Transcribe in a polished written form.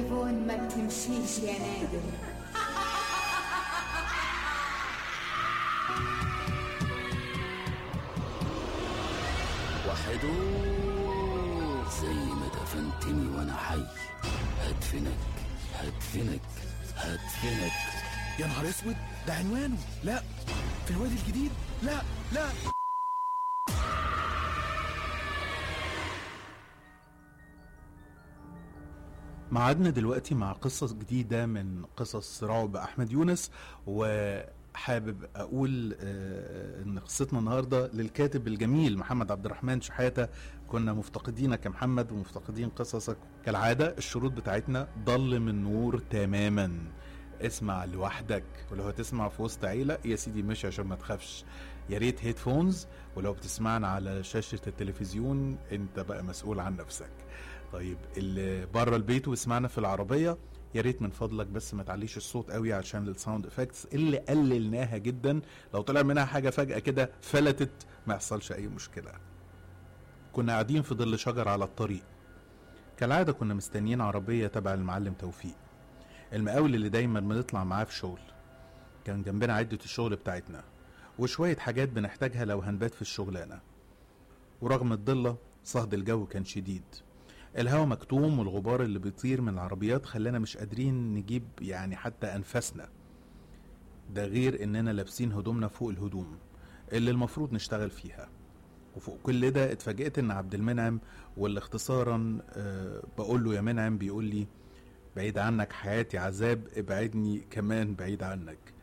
التليفون ما بتمشيش يا نادر. وحدو زي ما دفنتني وانا حي هدفنك هدفنك هدفنك. يا نهار اسود، ده عنوانه. لا، في الوادي الجديد. لا لا. معادنا دلوقتي مع قصص جديدة من قصص رعب أحمد يونس، وحابب أقول إن قصتنا النهاردة للكاتب الجميل محمد عبد الرحمن شحاتة. كنا مفتقدينك يا محمد ومفتقدين قصصك كالعادة. الشروط بتاعتنا: ضل من نور تماما، اسمع لوحدك، ولو هتسمع في وسط عيلة يا سيدي ماشي عشان ما تخافش، يا ريت هيدفونز، ولو بتسمعنا على شاشة التلفزيون انت بقى مسؤول عن نفسك. طيب اللي بره البيت واسمعنا في العربية يا ريت من فضلك بس ما تعليش الصوت قوي عشان الساوند افكتس اللي قللناها جدا، لو طلع منها حاجة فجأة كده فلتت ما يحصلش اي مشكلة. كنا قاعدين في ظل شجر على الطريق، كالعادة كنا مستنيين عربية تبع المعلم توفيق، المقاول اللي دايما بنطلع معاه في شغل. كان جنبنا عدة الشغل بتاعتنا وشوية حاجات بنحتاجها لو هنبات في الشغلانة. ورغم الضلة صهد الجو كان شديد، الهوا مكتوم والغبار اللي بيطير من العربيات خلانا مش قادرين نجيب يعني حتى أنفسنا، ده غير اننا لابسين هدومنا فوق الهدوم اللي المفروض نشتغل فيها. وفوق كل ده اتفاجئت ان عبد المنعم، واللي اختصارا بقول له يا منعم، بيقول لي بعيد عنك حياتي عذاب، ابعدني كمان بعيد عنك.